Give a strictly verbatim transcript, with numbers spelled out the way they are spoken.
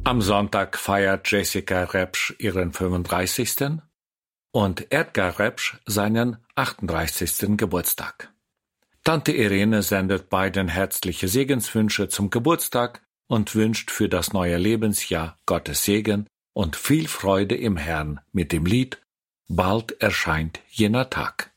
Am Sonntag feiert Jessica Repsch ihren fünfunddreißigsten und Edgar Repsch seinen achtunddreißigsten Geburtstag. Tante Irene sendet beiden herzliche Segenswünsche zum Geburtstag und wünscht für das neue Lebensjahr Gottes Segen und viel Freude im Herrn mit dem Lied »Bald erscheint jener Tag«.